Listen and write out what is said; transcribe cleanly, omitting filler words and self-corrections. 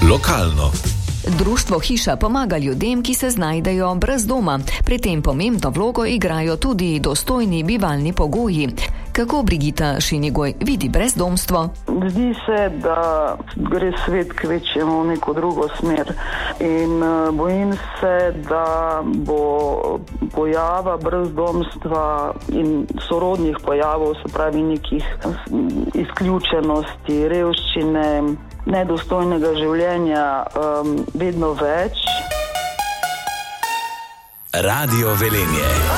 Lokalno. Društvo Hiša pomaga ljudem, ki se znajdejo brez doma. Pri tem pomembno vlogo igrajo tudi dostojni bivalni pogoji. Kako Brigita Šinigoj vidi brezdomstvo? Zdi se, da gre svet kvečjemu v neko drugo smer in bojim se, da bo pojava brezdomstva in sorodnih pojavov, se pravi nekih izključenosti, revščine, nedostojnega življenja vedno več. Radio Velenje.